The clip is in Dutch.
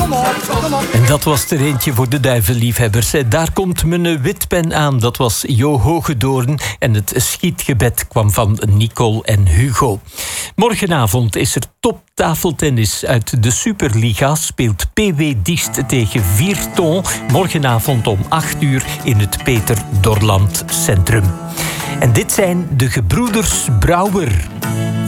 Kom op. En dat was er eentje voor de duivenliefhebbers. Daar komt mijn witpen aan. Dat was Jo Hogedoorn. En het schietgebed kwam van Nicole en Hugo. Morgenavond is er toptafeltennis uit de Superliga. Speelt PW Diest tegen Virton. Morgenavond om 8 uur in het Peter Dorland Centrum. En dit zijn de gebroeders Brouwer.